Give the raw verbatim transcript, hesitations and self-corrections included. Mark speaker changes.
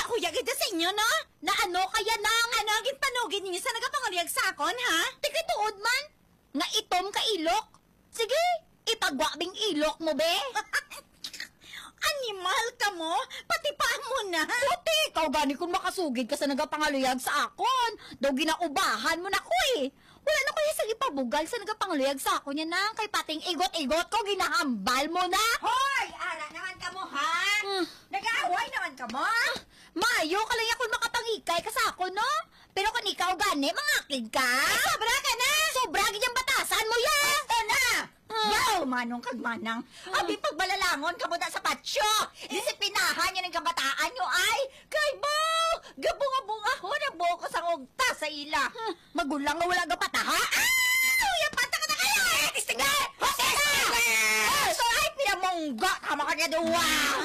Speaker 1: huyag ito sa inyo, no? Na ano kaya nang? Ano ang ginpanugin ninyo sa nagapangariag sa akon, ha? Tigay tuod man. Nga itom ka ilok. Sige, ipagwabing ilok mo, be. Animal ka mo? Pati pa mo na. Puti, ikaw gani kung makasugid ka sa nagapangaluyag sa akon. Daw ginaubahan mo na ko eh. Wala na kaya sa ipabugal sa nagapangaluyag sa akon yan na. Kay pating igot-igot ko, ginahambal mo na.
Speaker 2: Hoy! Ara naman ka mo, ha?
Speaker 1: Hmm.
Speaker 2: Nag-aaway naman ka mo?
Speaker 1: Mayo ka lang kung makapangikay ka sa akon, no? Pero kung ikaw gani, mangakid ka. Ay, sobra ka na. Sobra yung batasan mo yan.
Speaker 2: Ito na!
Speaker 1: Hmm.
Speaker 2: Yaw, manong kag manang.
Speaker 1: Hmm.
Speaker 2: Abi pagbalalangon ka mo da sa patsyo. Disipinahan niya ng kabataan nyo ay. Kay bo! Gabunga-bunga ho na buko sa ugta sa ila.
Speaker 1: Hmm. Magulang nga wala ga pata, ha? Ah! Uya, pata ka na kayo!
Speaker 2: Istigay! Istigay! So ay pinamongga. Tama ka niya doon. Wow!